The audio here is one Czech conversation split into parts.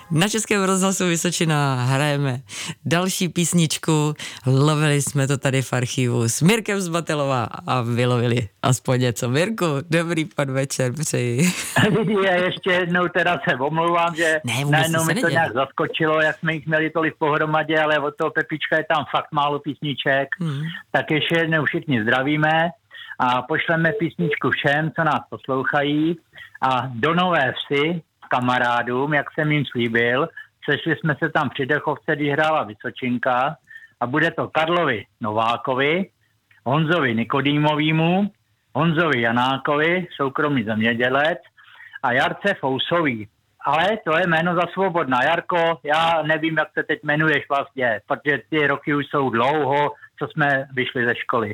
Na Českém rozhlasu Vysočina hrajeme další písničku. Lovili jsme to tady v archivu s Mirkem z Batelova a vylovili aspoň něco. Mirku, dobrý podvečer přeji. Lidie, ještě jednou teda se omlouvám, že najednou mi to nějak zaskočilo, jak jsme jich měli tolik pohromadě, ale od toho Pepička je tam fakt málo písniček. Tak ještě jednou všichni zdravíme a pošleme písničku všem, co nás poslouchají, a do Nové Vsi kamarádům, jak jsem jim slíbil. Sešli jsme se tam při Dechovce, když hrála Vysočinka, a bude to Karlovi Novákovi, Honzovi Nikodýmovýmu, Honzovi Janákovi, soukromý zemědělec, a Jarce Fousovi. Ale to je jméno za svobodná. Jarko, já nevím, jak se teď jmenuješ vlastně, protože ty roky už jsou dlouho, co jsme vyšli ze školy.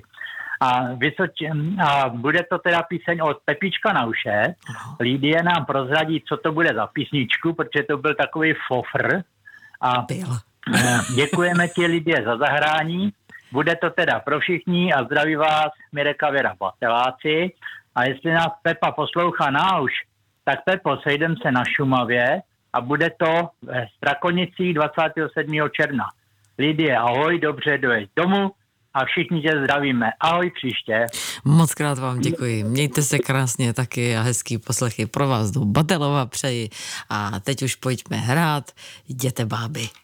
A bude to teda píseň od Pepička na uše. Lidie nám prozradí, co to bude za písničku, protože to byl takový fofr. A děkujeme ti, Lidie, za zahrání. Bude to teda pro všichni a zdraví vás Mirek a Věra Bateláci. A jestli nás Pepa poslouchá na už, tak Pepo, sejdem se na Šumavě a bude to v Strakonicích 27. června. Lidie, ahoj, dobře dojeď domů a všichni tě zdravíme. Ahoj příště. Moc krát vám děkuji. Mějte se krásně taky a hezký poslechy pro vás do Batelova přeji. A teď už pojďme hrát. Jděte, báby.